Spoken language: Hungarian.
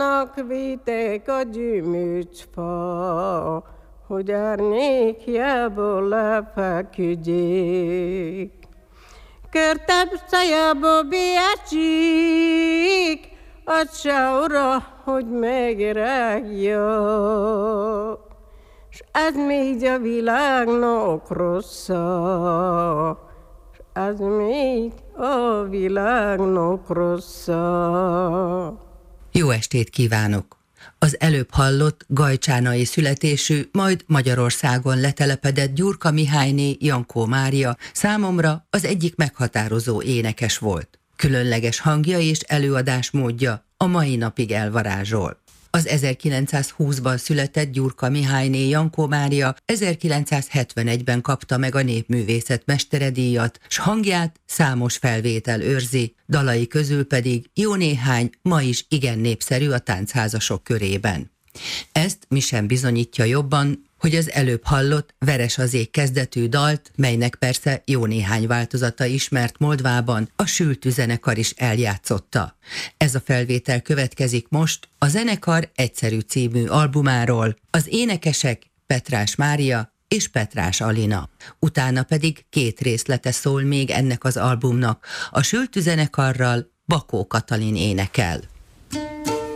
annak vitték a gyümölcsfa, hogy árnyékjából lefeküdjék. Körtebb szájába biácsik, a csaura, hogy megrágja. S ez még a világnak rossza, s ez még a világnak rossza. Jó estét kívánok! Az előbb hallott gajcsánai születésű, majd Magyarországon letelepedett Gyurka Mihályné Jankó Mária számomra az egyik meghatározó énekes volt. Különleges hangja és előadásmódja a mai napig elvarázsol. Az 1920-ban született Gyurka Mihályné Jankó Mária 1971-ben kapta meg a Népművészet Mesteredíjat, s hangját számos felvétel őrzi, dalai közül pedig jó néhány ma is igen népszerű a táncházasok körében. Ezt mi sem bizonyítja jobban, hogy az előbb hallott Veres az ég kezdetű dalt, melynek persze jó néhány változata ismert Moldvában, a Sültű zenekar is eljátszotta. Ez a felvétel következik most a zenekar Egyszerű című albumáról, az énekesek Petrás Mária és Petrás Alina. Utána pedig két részlete szól még ennek az albumnak, a Sültű zenekarral Bakó Katalin énekel.